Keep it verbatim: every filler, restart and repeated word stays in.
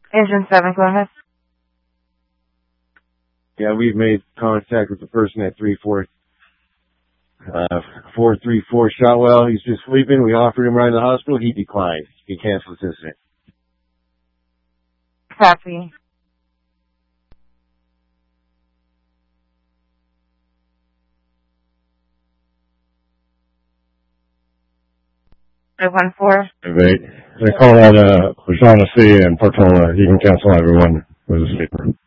Engine seven, go ahead. Yeah, we've made contact with the person at three four, uh, four three four Shotwell. He's just sleeping. We offered him a ride to the hospital. He declined. He canceled his incident. Copy. five one four. They call that uh, Shaughnessy and Portola. You can cancel everyone who's a sleeper.